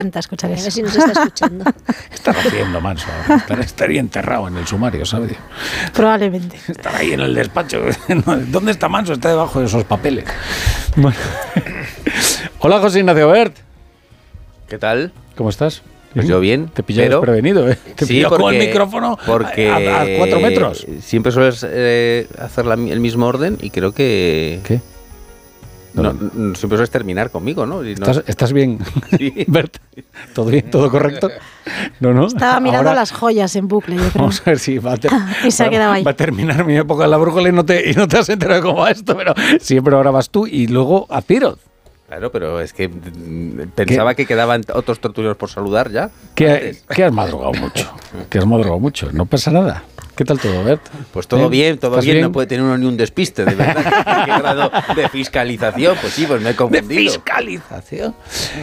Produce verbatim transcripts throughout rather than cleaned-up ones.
escuchar A eso. ver si nos está escuchando. Estará haciendo manso. Estará, estaría enterrado en el sumario, ¿sabes? Probablemente. Estará ahí en el despacho. ¿Dónde está Manso? Está debajo de esos papeles. Bueno. Hola, José Ignacio Bert. ¿Qué tal? ¿Cómo estás? Pues yo bien. Te pillé pero... desprevenido, ¿eh? Te sí, pilló porque, con el micrófono porque a, a cuatro metros. Siempre sueles eh, hacer la, el mismo orden y creo que... ¿Qué? No, no, siempre sueles terminar conmigo, ¿no? Y no... ¿Estás, ¿Estás bien, sí. Bert? ¿Todo bien? ¿Todo correcto? No, no. Estaba mirando Ahora, las joyas en bucle, yo creo. vamos a ver si va a, ter- Y se ha quedado ahí. va a terminar mi época en la brújula y no te, y no te has enterado de cómo va esto, pero siempre ahora vas tú y luego a Piroz. Claro, pero es que mm, pensaba ¿Qué? que quedaban otros tertulios por saludar ya. Que, que has madrugado mucho. Que has madrugado mucho. No pasa nada. ¿Qué tal todo, Bert? Pues todo ¿Eh? bien, todo bien? bien. No puede tener uno ni un despiste, de verdad. ¿Qué grado de fiscalización? Pues sí, pues me he confundido. De fiscalización.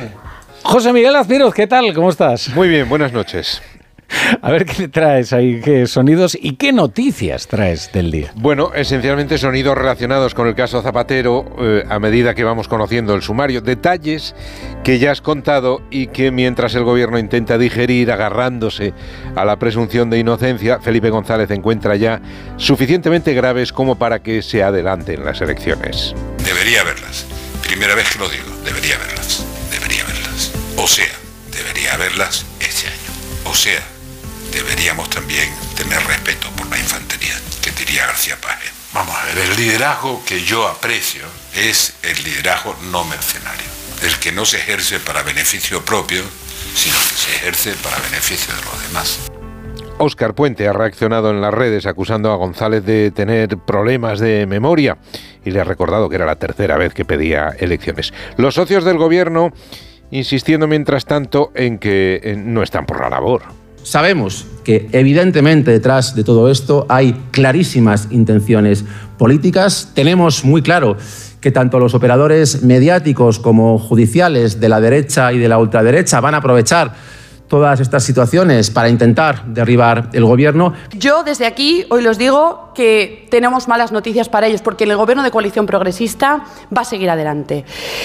José Miguel Azpiroz, ¿qué tal? ¿Cómo estás? Muy bien, buenas noches. A ver qué traes ahí, qué sonidos y qué noticias traes del día. Bueno, esencialmente sonidos relacionados con el caso Zapatero, eh, a medida que vamos conociendo el sumario. Detalles que ya has contado y que mientras el gobierno intenta digerir agarrándose a la presunción de inocencia, Felipe González encuentra ya suficientemente graves como para que se adelanten las elecciones. Debería verlas. Primera vez que lo digo, debería verlas. Debería verlas. O sea, debería verlas este año. O sea, deberíamos también tener respeto por la infantería, que diría García Páez. Vamos a ver, el liderazgo que yo aprecio es el liderazgo no mercenario, el que no se ejerce para beneficio propio, sino que se ejerce para beneficio de los demás. Óscar Puente ha reaccionado en las redes acusando a González de tener problemas de memoria y le ha recordado que era la tercera vez que pedía elecciones. Los socios del gobierno insistiendo mientras tanto en que eh, no están por la labor. Sabemos que evidentemente detrás de todo esto hay clarísimas intenciones políticas. Tenemos muy claro que tanto los operadores mediáticos como judiciales de la derecha y de la ultraderecha van a aprovechar todas estas situaciones para intentar derribar el gobierno. Yo desde aquí hoy les digo que tenemos malas noticias para ellos porque el gobierno de coalición progresista va a seguir adelante.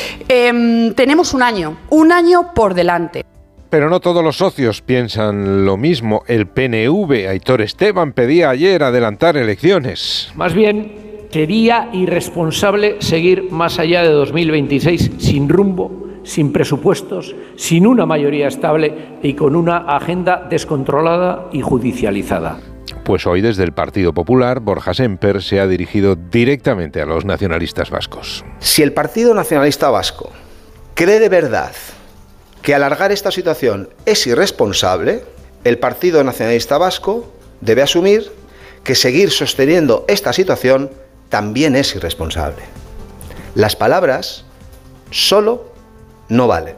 Eh, tenemos un año, un año por delante. Pero no todos los socios piensan lo mismo. El P N V, Aitor Esteban, pedía ayer adelantar elecciones. Más bien, sería irresponsable seguir más allá de dos mil veintiséis sin rumbo, sin presupuestos, sin una mayoría estable y con una agenda descontrolada y judicializada. Pues hoy desde el Partido Popular, Borja Sémper se ha dirigido directamente a los nacionalistas vascos. Si el Partido Nacionalista Vasco cree de verdad que alargar esta situación es irresponsable, el Partido Nacionalista Vasco debe asumir que seguir sosteniendo esta situación también es irresponsable. Las palabras solo no valen.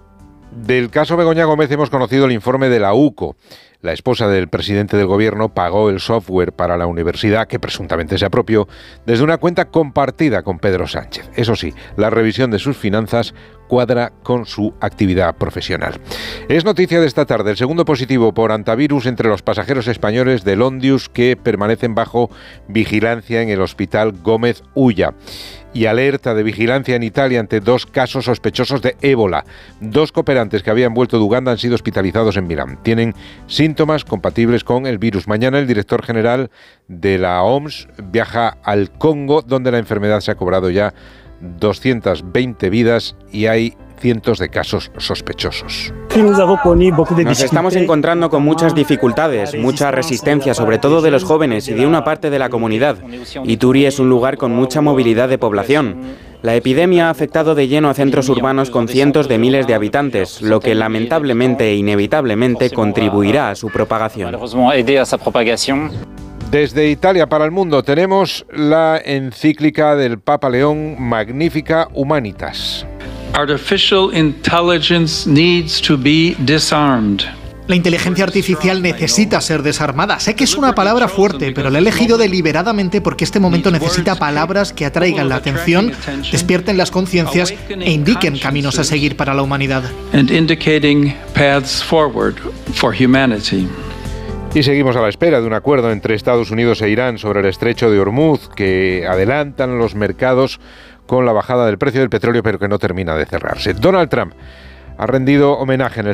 Del caso Begoña Gómez hemos conocido el informe de la U C O. La esposa del presidente del gobierno pagó el software para la universidad que presuntamente se apropió desde una cuenta compartida con Pedro Sánchez. Eso sí, la revisión de sus finanzas cuadra con su actividad profesional. Es noticia de esta tarde el segundo positivo por antivirus entre los pasajeros españoles del Ondius que permanecen bajo vigilancia en el hospital Gómez Ulla. Y alerta de vigilancia en Italia ante dos casos sospechosos de ébola. Dos cooperantes que habían vuelto de Uganda han sido hospitalizados en Milán. Tienen síntomas compatibles con el virus. Mañana el director general de la O M S viaja al Congo, donde la enfermedad se ha cobrado ya doscientas veinte vidas y hay cientos de casos sospechosos. Nos estamos encontrando con muchas dificultades, mucha resistencia, sobre todo de los jóvenes y de una parte de la comunidad. Ituri es un lugar con mucha movilidad de población. La epidemia ha afectado de lleno a centros urbanos con cientos de miles de habitantes, lo que lamentablemente e inevitablemente contribuirá a su propagación. Desde Italia para el mundo tenemos la encíclica del Papa León Magnificat Humanitas. Artificial intelligence needs to be disarmed. La inteligencia artificial necesita ser desarmada. Sé que es una palabra fuerte, pero la he elegido deliberadamente porque este momento necesita palabras que atraigan la atención, despierten las conciencias e indiquen caminos a seguir para la humanidad. And indicating paths forward for humanity. Y seguimos a la espera de un acuerdo entre Estados Unidos e Irán sobre el estrecho de Hormuz que adelantan los mercados con la bajada del precio del petróleo, pero que no termina de cerrarse. Donald Trump ha rendido homenaje en el